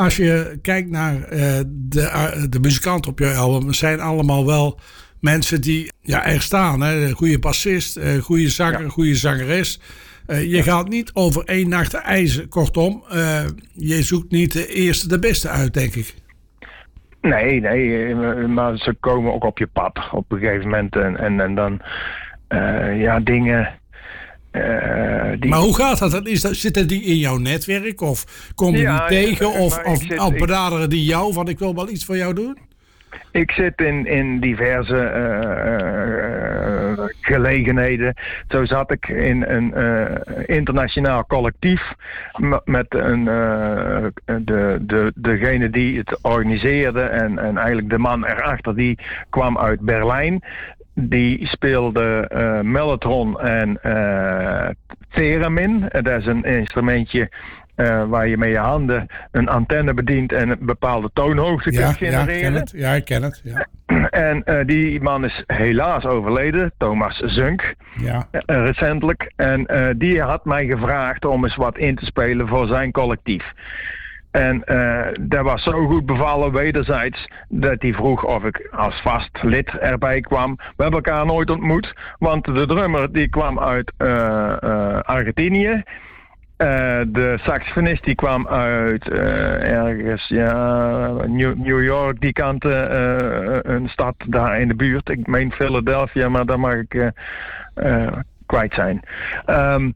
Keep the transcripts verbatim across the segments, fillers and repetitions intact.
als je kijkt naar uh, de, uh, de muzikanten op je album, zijn allemaal wel mensen die ja, er staan. Hè? Een goede bassist, een goede zanger, een ja. goede zangeres. Uh, je ja. gaat niet over één nacht ijs. Kortom, uh, je zoekt niet de eerste de beste uit, denk ik. Nee, nee, maar ze komen ook op je pad op een gegeven moment. En, en, en dan, uh, ja, dingen... Uh, die... Maar hoe gaat dat? Is dat? Zitten die in jouw netwerk? Of komen die ja, tegen? Ja, of of zit, al benaderen die jou van ik wil wel iets voor jou doen? Ik zit in, in diverse uh, uh, gelegenheden. Zo zat ik in een uh, internationaal collectief m- met een, uh, de, de, degene die het organiseerde en, en eigenlijk de man erachter, die kwam uit Berlijn. Die speelde uh, mellotron en uh, theremin. Dat is een instrumentje uh, waar je met je handen een antenne bedient en een bepaalde toonhoogte ja, kunt genereren. Ja, ken het. Ja, ik ken het. Ja. En uh, die man is helaas overleden, Thomas Zunk, ja. uh, recentelijk. En uh, die had mij gevraagd om eens wat in te spelen voor zijn collectief. En uh, dat was zo goed bevallen wederzijds dat hij vroeg of ik als vast lid erbij kwam. We hebben elkaar nooit ontmoet, want de drummer die kwam uit uh, uh, Argentinië. Uh, de saxofonist die kwam uit uh, ergens, ja, New, New York, die kant, uh, een stad daar in de buurt. Ik meen Philadelphia, maar daar mag ik uh, uh, kwijt zijn. Um,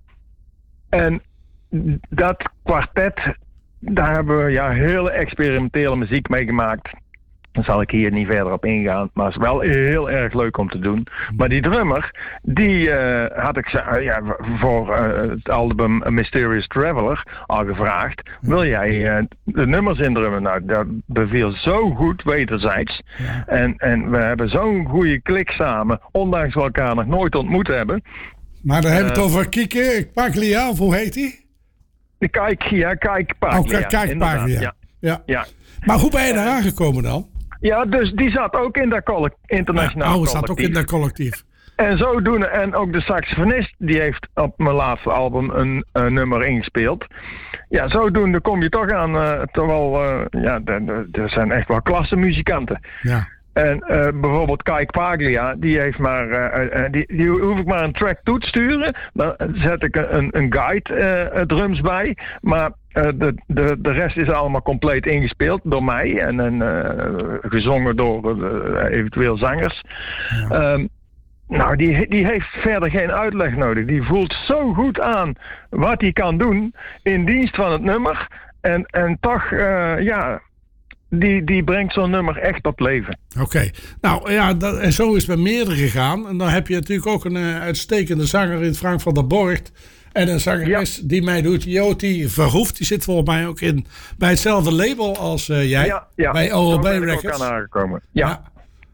en dat kwartet, daar hebben we ja, hele experimentele muziek mee gemaakt. Daar zal ik hier niet verder op ingaan, maar het is wel heel erg leuk om te doen. Maar die drummer, die uh, had ik uh, ja, voor uh, het album A Mysterious Traveler al gevraagd. Wil jij uh, de nummers indrummen? Nou, dat beviel zo goed wederzijds. Ja. En, en we hebben zo'n goede klik samen, ondanks we elkaar nog nooit ontmoet hebben. Maar dan uh, hebben we het over Kike Paglia, of hoe heet die? Kijk, ja, Kijk Paglia. Oh, Kijk Paglia. Ja. Ja. Ja. Maar hoe ben je daar aangekomen dan? Ja, dus die zat ook in dat collect- internationaal ja, oh, collectief. zat ook in dat collectief. En zodoende, en ook de saxofonist, die heeft op mijn laatste album een, een nummer ingespeeld. Ja, zodoende kom je toch aan, uh, toch wel, uh, ja, er zijn echt wel klasse muzikanten. Ja. En uh, bijvoorbeeld Kijk Paglia, die heeft maar, uh, uh, die, die hoef ik maar een track toe te sturen. Dan zet ik een, een guide uh, drums bij, maar uh, de, de, de rest is allemaal compleet ingespeeld door mij en, en uh, gezongen door uh, eventueel zangers. Ja. Um, nou, die, die heeft verder geen uitleg nodig. Die voelt zo goed aan wat hij kan doen in dienst van het nummer. En, en toch, uh, ja... Die, die brengt zo'n nummer echt op leven. Oké. Okay. Nou ja, dat, en zo is het bij meerdere gegaan. En dan heb je natuurlijk ook een uh, uitstekende zanger in Frank van der Borgt. En een zangeres ja. die mij doet, Joti Verhoef. Die zit volgens mij ook in, bij hetzelfde label als uh, jij. Ja, ja. Bij O L B Records. Ook aan aangekomen. Ja. ja.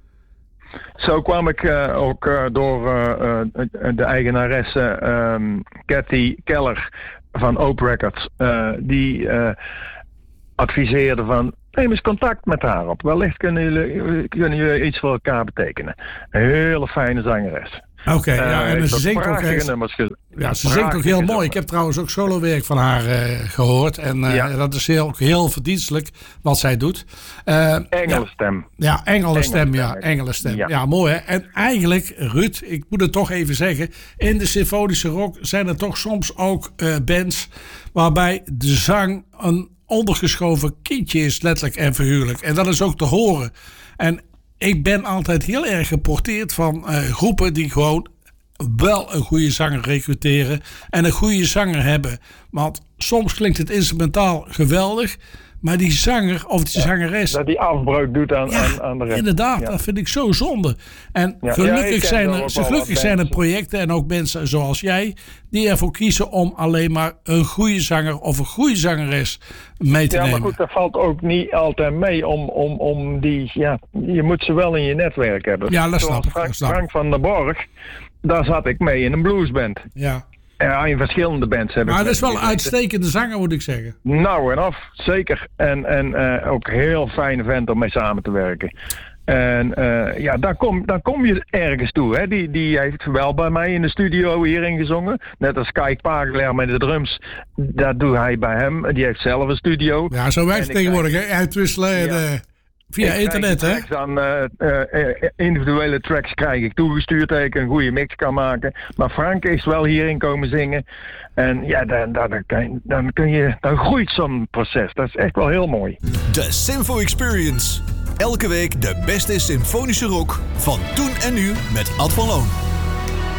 Zo kwam ik uh, ook uh, door uh, uh, de eigenaresse um, Cathy Keller van Oak Records. Uh, die uh, adviseerde van... Neem eens contact met haar op. Wellicht kunnen jullie, kunnen jullie iets voor elkaar betekenen. Een hele fijne zangeres. Oké, okay, uh, ja, en ze zingt ook, ge- ja, ze zingt ook heel mooi. Nummers. Ik heb trouwens ook solowerk van haar uh, gehoord. En uh, ja. dat is heel, heel verdienstelijk wat zij doet. Uh, Engelenstem. Ja, ja engelenstem, ja. Engelenstem. Ja. ja, mooi hè. En eigenlijk, Ruud, ik moet het toch even zeggen. In de symfonische rock zijn er toch soms ook uh, bands waarbij de zang een ondergeschoven kindje is, letterlijk en figuurlijk. En dat is ook te horen. En ik ben altijd heel erg geporteerd van uh, groepen die gewoon wel een goede zanger recruteren en een goede zanger hebben. Want soms klinkt het instrumentaal geweldig, maar die zanger of die ja, zangeres... Dat die afbreuk doet aan, ja, aan, aan de rest. Inderdaad, ja. Dat vind ik zo zonde. En ja, gelukkig, ja, zijn, er, gelukkig zijn er projecten en ook mensen zoals jij die ervoor kiezen om alleen maar een goede zanger of een goede zangeres mee te ja, nemen. Ja, maar goed, dat valt ook niet altijd mee om, om, om die... Ja, je moet ze wel in je netwerk hebben. Ja, dat snap ik. Frank, dat snap Frank van der Borg, daar zat ik mee in een bluesband. Ja. Ja, in verschillende bands heb ik. Maar dat is wel een uitstekende zanger, moet ik zeggen. Nou en af, zeker. En, en uh, ook heel fijne vent om mee samen te werken. En uh, ja, dan kom, dan kom je ergens toe. Hè. Die, die heeft wel bij mij in de studio hierin gezongen. Net als Kijk Pagelaar met de drums. Dat doe hij bij hem. Die heeft zelf een studio. Ja, zo werkt het tegenwoordig. Krijg... Uitwisselen ja. uh, via ik internet, hè? Dan uh, uh, individuele tracks krijg ik toegestuurd. Dat ik een goede mix kan maken. Maar Frank is wel hierin komen zingen. En ja, dan, dan, dan, dan, kun je, dan groeit zo'n proces. Dat is echt wel heel mooi. De Sinfo Experience. Elke week de beste symfonische rock van toen en nu met Ad van Loon.